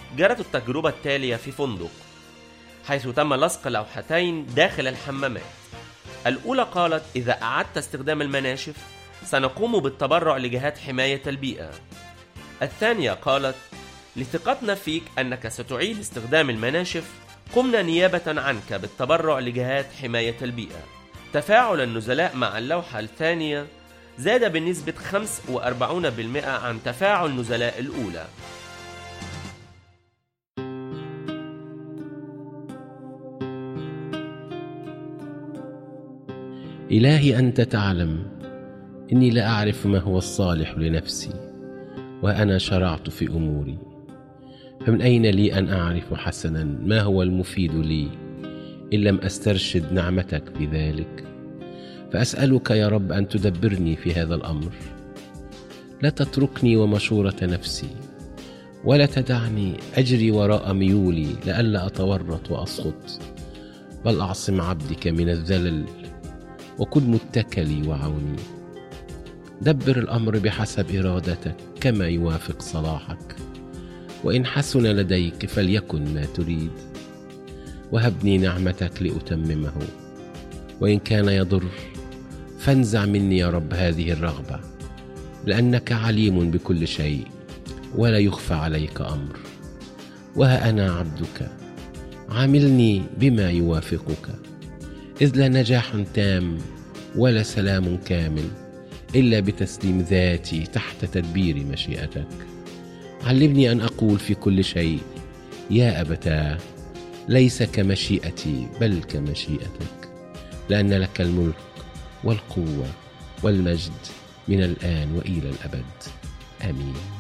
جرت التجربة التالية في فندق، حيث تم لصق لوحتين داخل الحمامات. الأولى قالت: إذا أعدت استخدام المناشف سنقوم بالتبرع لجهات حماية البيئة. الثانية قالت: لثقتنا فيك أنك ستعيد استخدام المناشف قمنا نيابة عنك بالتبرع لجهات حماية البيئة. تفاعل النزلاء مع اللوحة الثانية زاد بنسبة 45% عن تفاعل نزلاء الأولى. إلهي أنت تعلم إني لا أعرف ما هو الصالح لنفسي، وأنا شرعت في أموري، فمن أين لي أن أعرف حسنا ما هو المفيد لي إن لم أسترشد نعمتك بذلك؟ فأسألك يا رب أن تدبرني في هذا الأمر، لا تتركني ومشورة نفسي، ولا تدعني أجري وراء ميولي لئلا أتورط وأسقط، بل أعصم عبدك من الذلل وكن متكلي وعوني. دبر الأمر بحسب إرادتك كما يوافق صلاحك، وإن حسن لديك فليكن ما تريد، وهبني نعمتك لأتممه، وإن كان يضر فانزع مني يا رب هذه الرغبة، لأنك عليم بكل شيء ولا يخفى عليك أمر. وها أنا عبدك، عاملني بما يوافقك، إذ لا نجاح تام ولا سلام كامل إلا بتسليم ذاتي تحت تدبير مشيئتك. علمني أن أقول في كل شيء: يا أبتاه، ليس كمشيئتي بل كمشيئتك، لأن لك الملك والقوة والمجد من الآن وإلى الأبد. آمين.